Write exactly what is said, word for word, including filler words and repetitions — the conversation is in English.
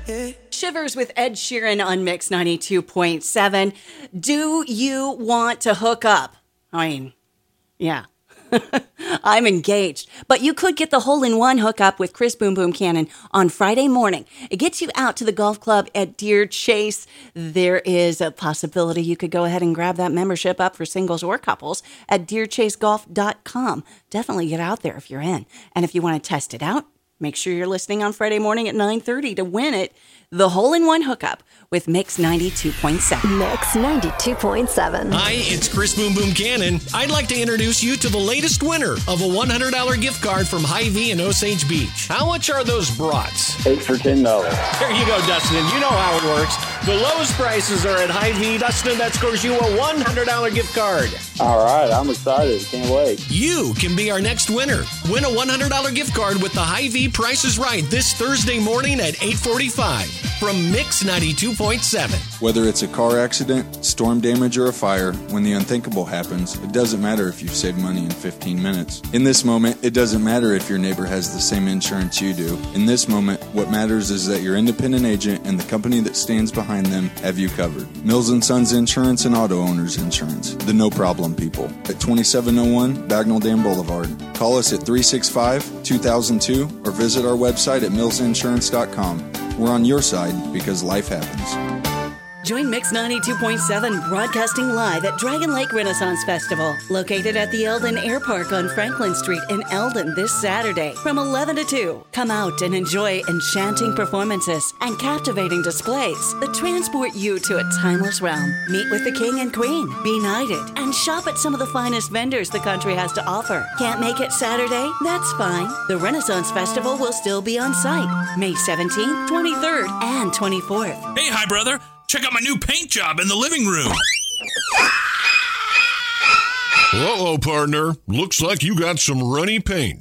Shivers with Ed Sheeran on Mix ninety-two point seven. Do you want to hook up? I mean, yeah. I'm engaged. But you could get the hole-in-one hookup with Chris Boom Boom Cannon on Friday morning. It gets you out to the golf club at Deer Chase. There is a possibility you could go ahead and grab that membership up for singles or couples at deer chase golf dot com. Definitely get out there if you're in. And if you want to test it out, make sure you're listening on Friday morning at nine thirty to win it. The hole-in-one hookup with Mix ninety-two point seven. Mix ninety-two point seven. Hi, it's Chris Boom Boom Cannon. I'd like to introduce you to the latest winner of a one hundred dollars gift card from Hy-Vee in Osage Beach. How much are those brats? Eight for ten dollars. There you go, Dustin. You know how it works. The lowest prices are at Hy-Vee. Dustin, that scores you a one hundred dollars gift card. All right, I'm excited. Can't wait. You can be our next winner. Win a one hundred dollars gift card with the Hy-Vee Price is Right this Thursday morning at eight forty-five from Mix ninety-two point seven. Whether it's a car accident, storm damage, or a fire, when the unthinkable happens, it doesn't matter if you've saved money in fifteen minutes. In this moment, it doesn't matter if your neighbor has the same insurance you do. In this moment, what matters is that your independent agent and the company that stands behind them have you covered. Mills and Sons Insurance and Auto Owners Insurance. The no problem people. At twenty-seven oh one Bagnell Dam Boulevard. Call us at three six five, two thousand two or visit our website at mills insurance dot com. We're on your side because life happens. Join Mix ninety-two point seven broadcasting live at Dragon Lake Renaissance Festival, located at the Eldon Air Park on Franklin Street in Eldon this Saturday from eleven to two. Come out and enjoy enchanting performances and captivating displays that transport you to a timeless realm. Meet with the king and queen, be knighted, and shop at some of the finest vendors the country has to offer. Can't make it Saturday? That's fine. The Renaissance Festival will still be on site May seventeenth, twenty-third, and twenty-fourth. Hey, hi, brother. Check out my new paint job in the living room. Uh-oh, partner. Looks like you got some runny paint.